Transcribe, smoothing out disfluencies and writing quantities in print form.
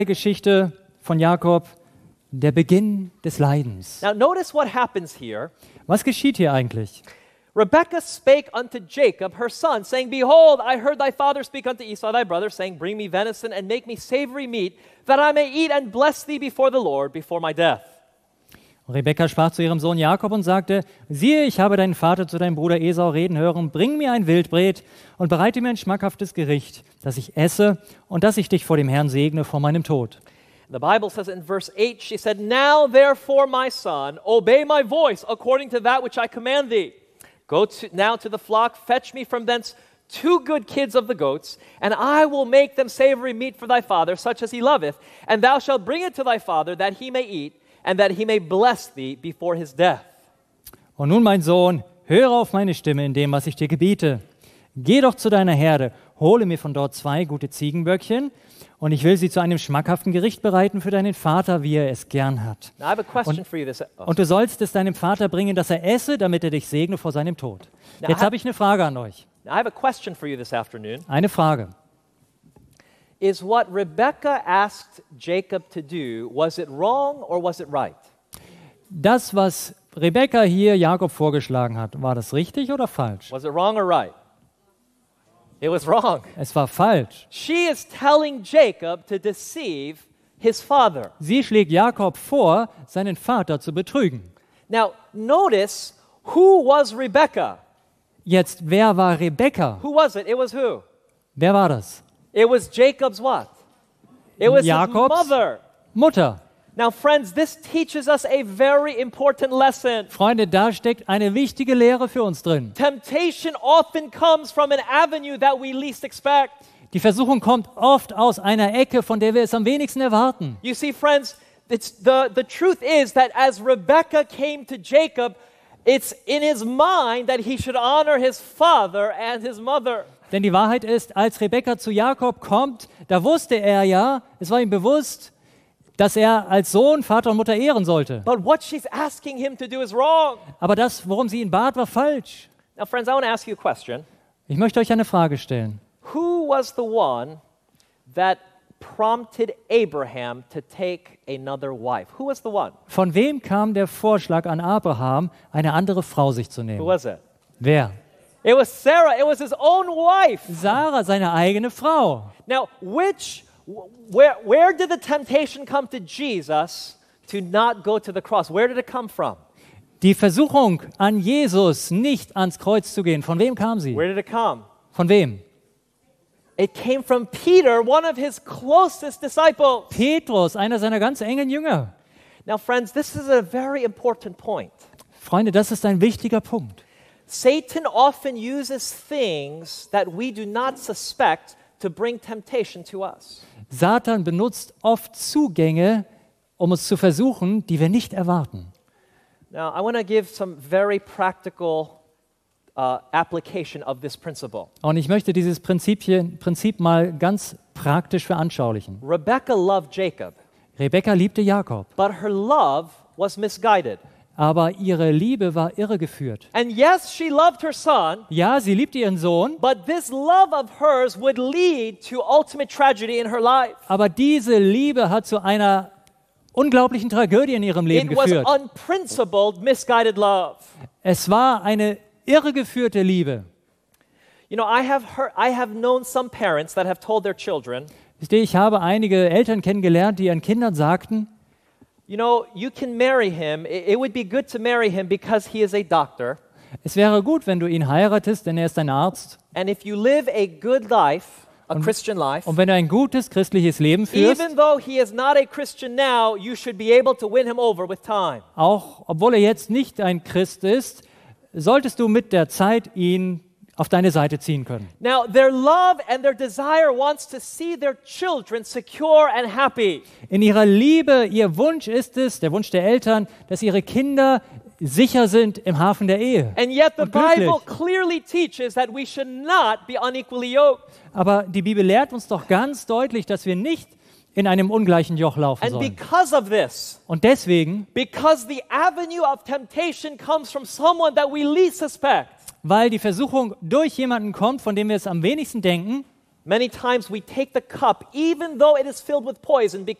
Geschichte von Jakob, der Beginn des Leidens. Now notice what happens here. Was geschieht hier eigentlich? Rebekah spake unto Jacob, her son, saying, Behold, I heard thy father speak unto Esau thy brother, saying, Bring me venison and make me savory meat, that I may eat and bless thee before the Lord, before my death. Rebekka sprach zu ihrem Sohn Jakob und sagte, siehe, ich habe deinen Vater zu deinem Bruder Esau reden hören, bring mir ein Wildbret und bereite mir ein schmackhaftes Gericht, das ich esse und dass ich dich vor dem Herrn segne vor meinem Tod. The Bible says in verse 8, she said, Now therefore, my son, obey my voice according to that which I command thee. Go now to the flock, fetch me from thence 2 good kids of the goats, and I will make them savory meat for thy father, such as he loveth, and thou shalt bring it to thy father, that he may eat, and that he may bless thee before his death. Und nun, mein Sohn, höre auf meine Stimme in dem, was ich dir gebiete. Geh doch zu deiner Herde, hole mir von dort 2 gute Ziegenböckchen, und ich will sie zu einem schmackhaften Gericht bereiten für deinen Vater, wie er es gern hat. Now I have a question for you. Und du sollst es deinem Vater bringen, dass er esse, damit er dich segne vor seinem Tod. Jetzt habe ich eine Frage an euch. Now I have a question for you this afternoon. Eine Frage. Is what Rebekah asked Jacob to do, was it wrong or was it right? Das, was Rebekka hier Jakob vorgeschlagen hat, war das richtig oder falsch? Was it wrong or right? It was wrong. Es war falsch. She is telling Jacob to deceive his father. Sie schlägt Jakob vor, seinen Vater zu betrügen. Now, notice, who was Rebekah? Jetzt, wer war Rebekka? Who was it? It was who? Wer war das? It was Jacob's what? It was Jakobs his mother. Mutter. Now, friends, this teaches us a very important lesson. Freunde, da steckt eine wichtige Lehre für uns drin. Temptation often comes from an avenue that we least expect. Die Versuchung kommt oft aus einer Ecke, von der wir es am wenigsten erwarten. You see, friends, the truth is that as Rebekah came to Jacob, it's in his mind that he should honor his father and his mother. Denn die Wahrheit ist, als Rebekka zu Jakob kommt, da wusste er ja, es war ihm bewusst, dass er als Sohn Vater und Mutter ehren sollte. But what she's asking him to do is wrong. Aber das, worum sie ihn bat, war falsch. Now, friends, I want to ask you a question. Ich möchte euch eine Frage stellen. Who was the one that prompted Abraham to take another wife? Who was the one? Von wem kam der Vorschlag an Abraham, eine andere Frau sich zu Who nehmen? was it? Wer? It was Sarah. It was his own wife. Sarah, seine eigene Frau. Now, where did the temptation come to Jesus to not go to the cross? Where did it come from? Die Versuchung an Jesus, nicht ans Kreuz zu gehen, von wem kam sie? Where did it come? Von wem? It came from Peter, one of his closest disciples. Petrus, einer seiner ganz engen Jünger. Now, friends, this is a very important point. Freunde, das ist ein wichtiger Punkt. Satan often uses things that we do not suspect to bring temptation to us. Satan benutzt oft Zugänge, um uns zu versuchen, die wir nicht erwarten. Now, I want to give some very practical application of this principle. Und ich möchte dieses Prinzip mal ganz praktisch veranschaulichen. Rebekah loved Jacob, Rebekka liebte Jakob, but her love was misguided. aber ihre Liebe war irregeführt. And yes, she loved her son, Ja, sie liebte ihren Sohn, but this love of hers would lead to ultimate tragedy in her life. aber diese Liebe hat zu einer unglaublichen Tragödie in ihrem Leben It was geführt. unprincipled, misguided love. Es war eine irregeführte Liebe. You know, I have known some parents that have told their children, Wisst ihr, ich habe einige Eltern kennengelernt, die ihren Kindern sagten, you know, you can marry him. It would be good to marry him because he is a doctor. es wäre gut, wenn du ihn heiratest, denn er ist ein Arzt. And if you live a good life, a Christian life, Und wenn du ein gutes christliches Leben führst, even though he is not a Christian now, you should be able to win him over with time. auch obwohl er jetzt nicht ein Christ ist, solltest du mit der Zeit ihn auf deine Seite ziehen können. Now, their love and their desire wants to see their children secure and happy. In ihrer Liebe, ihr Wunsch ist es, der Wunsch der Eltern, dass ihre Kinder sicher sind im Hafen der Ehe. And yet the Und glücklich. Bible clearly teaches that we should not be unequally yoked. Aber die Bibel lehrt uns doch ganz deutlich, dass wir nicht in einem ungleichen Joch laufen And sollen. because of this, Und deswegen, because the avenue of temptation comes from someone that we least suspect, weil die Versuchung durch jemanden kommt, von dem wir es am wenigsten denken, Many times we take the cup, even though it is filled with poison,